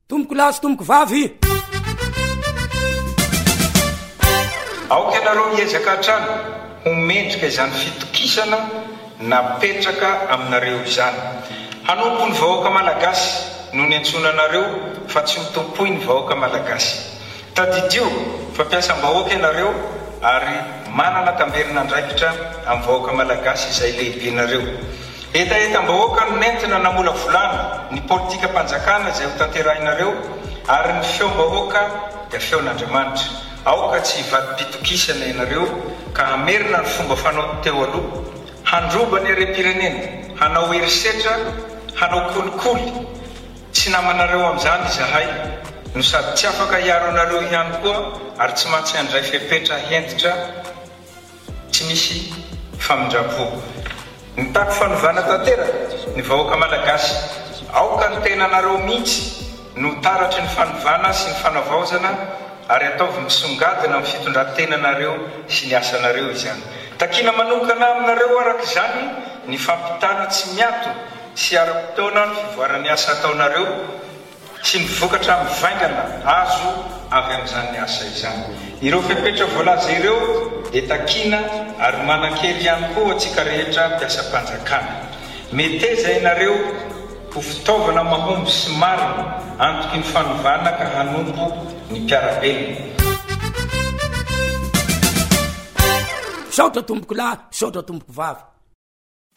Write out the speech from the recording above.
tomboko lasy tomboko vavy aoka ianareo hiezaka hatrany homendrika izany fitokisana napetraka aminareo izany. Hanompo ny vahoaka malagasy no ny antsonanareo fa tsy hotompoy ny vahoaka malagasy. Tadidio fampiasam-bahoaka ianareo ary manana tamberina andraikitra amin'ny vahoaka malagasy izay lehibenareo. Etaetam-bahoaka no nentina namola volana ny politika mpanjakana izay ho tanterahinareo ary ny feom-bahoaka dia feon'Andriamanitra. Aoka tsy hivadi-pitokisana ianareo ka hamerina ny fomba fanao teo aloha, handroba ny harem-pirenena, hanao herisetra, hanao kolikoly. Tsy namanareo amin'izany izahay no sady tsy afaka hiaro anareo ihany koa ary tsy maintsy handray fepetra hentitra tsy misy famindrapo. Nitako fanovana tanteraka ny vahoaka malagasy. Aoka ny tenanareo mihitsy no taratry ny fanovana sy ny fanavaozana ary ataovy misongadina amin'ny fitondran-tenanareo sy ny asanareo izany. Takina manokana aminareo araka izany ny fampitana tsy miato sy ara-potoana ny fivoaran'ny asa ataonareo sy ny vokatra mivaingana azo avy amin'izany ny asa izany. Ireo fepetra voalaza ireo dia takina ary manan-kely ihany koa antsika rehetra mpiasa-mpanjakana. Meteza ianareo ho fitaovana mahomby sy marina antoky ny fanovana ka hanompo ny mpiarabelona. saotra tomboko lahy saotra tomboko vavy.